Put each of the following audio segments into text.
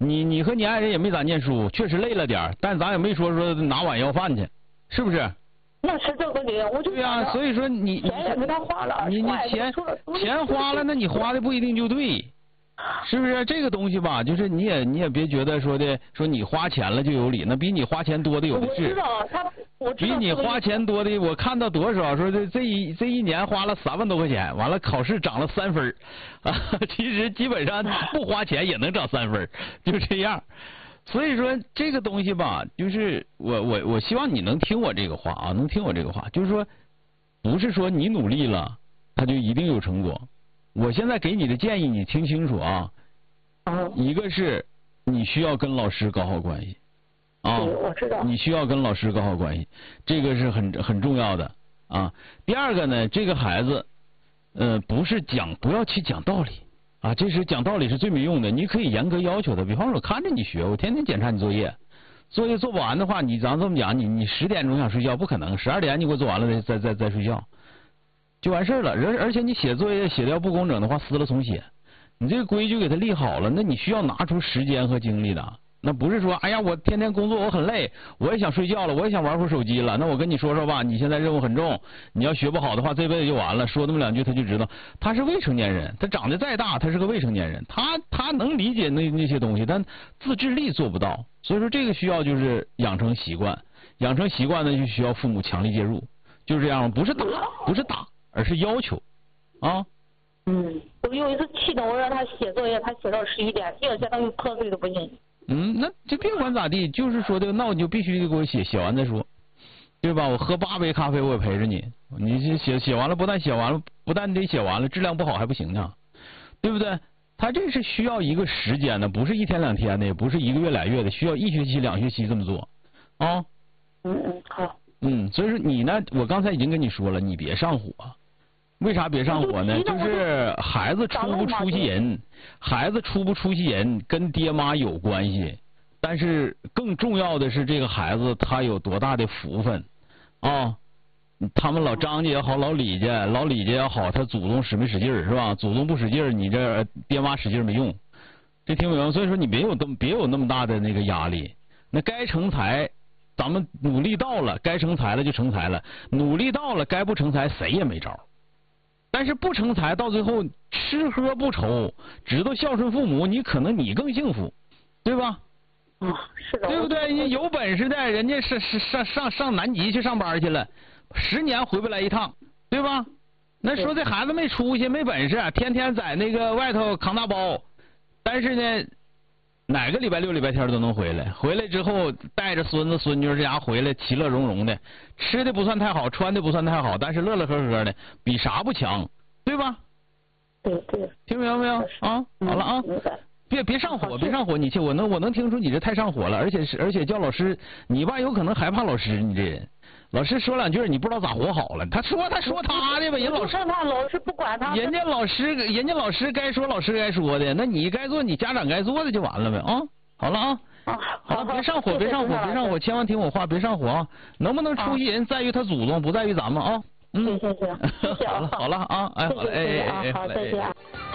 你和你爱人也没咋念书，确实累了点，但咱也没说拿碗要饭去，是不是？ 那是这个理，我就对呀，所以说你钱也给他花了， 你钱花了，那你花的不一定就对。是不是这个东西吧？就是你也别觉得说你花钱了就有理，那比你花钱多的有的是。 我知道我知道。 比你花钱多的，我看到多少说这一年花了3万多块钱，完了考试涨了3分啊，其实基本上不花钱也能涨3分，就这样。所以说这个东西吧，就是我希望你能听我这个话啊，能听我这个话，就是说不是说你努力了，他就一定有成果。我现在给你的建议，你听清楚啊。一个是你需要跟老师搞好关系啊， 我知道。 你需要跟老师搞好关系，这个是很重要的啊。第二个呢，这个孩子，不要去讲道理啊，这是讲道理是最没用的。你可以严格要求他，比方说我看着你学，我天天检查你作业做不完的话，咱这么讲，你10点钟想睡觉不可能，12点你给我做完了再睡觉。就完事儿了，而且你写作业写掉不工整的话，撕了重写。你这个规矩给他立好了，那你需要拿出时间和精力的。那不是说，哎呀，我天天工作我很累，我也想睡觉了，我也想玩会儿手机了。那我跟你说说吧，你现在任务很重，你要学不好的话，这辈子就完了。说那么2句，他就知道他是未成年人，他长得再大，他是个未成年人，他能理解那些东西，但自制力做不到。所以说这个需要就是养成习惯，养成习惯呢就需要父母强力介入，就是这样，不是打。而是要求，啊。 我有一次气的，我让他写作业，他写到11点，第2天他又瞌睡的不行。 那就别管咋地，就是说的，那我就必须得给我写完再说，对吧？我喝8杯咖啡我也陪着你，你写完了，不但得写完了，质量不好还不行呢，对不对？他这是需要一个时间的，不是1天2天的，也不是1个月2月的，需要1学期2学期这么做，啊。 好。 所以说你呢，我刚才已经跟你说了，你别上火。为啥别上火呢？就是孩子出不出息人，孩子出不出息人跟爹妈有关系，但是更重要的是这个孩子他有多大的福分啊！他们老张家也好，老李家也好，他祖宗使没使劲儿是吧？祖宗不使劲儿，你这爹妈使劲儿没用，这听明白吗？所以说你别有那么大的那个压力，那该成才。咱们努力到了，该成才了就成才了，努力到了该不成才谁也没招。但是不成才到最后吃喝不愁，知道孝顺父母，你可能你更幸福，对吧？ 是的。 对不对？你有本事的，人家是上南极去上班去了，10年回不来一趟，对吧？那说这孩子没出息没本事，天天在那个外头扛大包，但是呢。哪个礼拜6、礼拜天都能回来，回来之后带着孙子孙女这家回来其乐融融的，吃的不算太好，穿的不算太好，但是乐乐呵呵的，比啥不强，对吧？ 对。 听明白没有啊？好了啊，别上火，别上火，你去，我能听出你这太上火了，而且叫老师，你吧有可能害怕老师，你这人。老师说2句你不知道咋活好了，他说他的吧，人老师不管他， 人家老师该说老师该说的，那你该做你家长该做的就完了呗啊！好了啊，好了，别上火，千万听我话，别上火啊！能不能出息人在于他祖宗，不在于咱们啊！ 谢谢， 好了啊，哎，好了， 好，再见。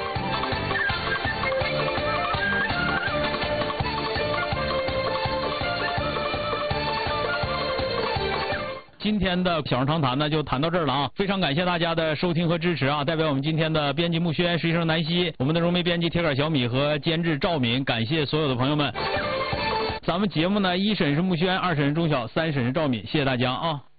今天的小人长谈呢就谈到这儿了啊！非常感谢大家的收听和支持啊！代表我们今天的编辑木轩、实习生南希、我们的融媒编辑铁杆小米和监制赵敏，感谢所有的朋友们。咱们节目呢，1审是木轩，2审是钟晓，3审是赵敏，谢谢大家啊！